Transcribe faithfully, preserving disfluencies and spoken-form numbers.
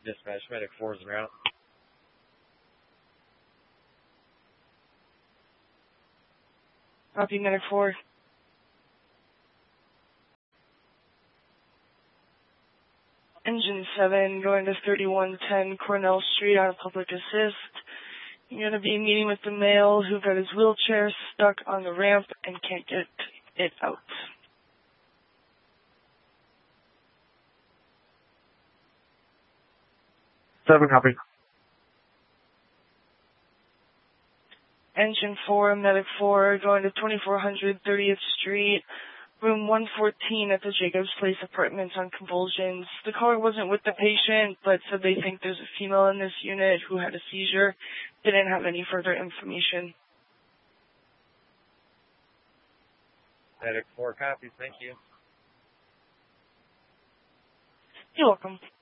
Dispatch, Medic four is en route. Copy, Medic four. Engine seven, going to thirty-one ten Cornell Street out of Public Assist. You're going to be meeting with the male who got his wheelchair stuck on the ramp and can't get it out. seven, copy. Engine four, Medic four, going to twenty-four hundred thirtieth Street, room one fourteen at the Jacobs Place Apartments on convulsions. The caller wasn't with the patient, but said they think there's a female in this unit who had a seizure. Didn't have any further information. Medic four copies, thank you. You're welcome.